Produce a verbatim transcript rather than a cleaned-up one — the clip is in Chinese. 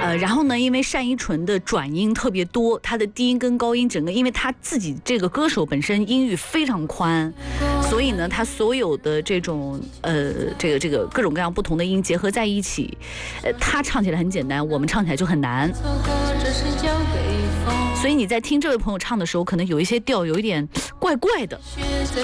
呃，然后呢，因为单依纯的转音特别多，她的低音跟高音整个，因为她自己这个歌手本身音域非常宽，所以呢，她所有的这种呃，这个这个各种各样不同的音结合在一起，呃，她唱起来很简单，我们唱起来就很难。所以你在听这位朋友唱的时候，可能有一些调有一点怪怪的。